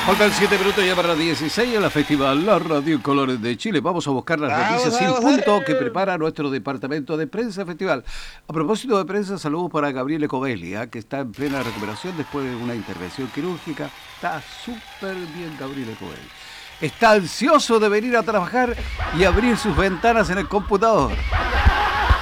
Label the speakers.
Speaker 1: Faltan 7 minutos ya para las 16 en la Festival La Radio Colores de Chile. Vamos a buscar las noticias sin punto que prepara nuestro departamento de prensa festival. A propósito de prensa, saludos para Gabriele Covelli, que está en plena recuperación después de una intervención quirúrgica. Está súper bien Gabriele Covelli. Está ansioso de venir a trabajar y abrir sus ventanas en el computador.